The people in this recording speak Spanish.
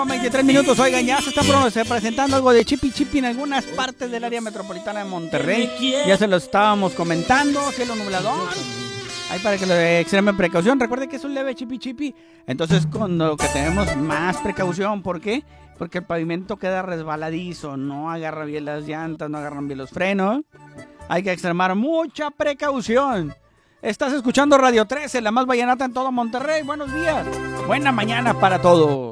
23 minutos, oigan, ya se está presentando algo de chipi chipi en algunas partes del área metropolitana de Monterrey. Ya se lo estábamos comentando, cielo nublador. Ahí para que le extremen precaución. Recuerden que es un leve chipi chipi. Entonces con lo que tenemos más precaución. ¿Por qué? Porque el pavimento queda resbaladizo. No agarra bien las llantas, no agarran bien los frenos. Hay que extremar mucha precaución. Estás escuchando Radio 13, la más vallenata en todo Monterrey. Buenos días. Buena mañana para todos.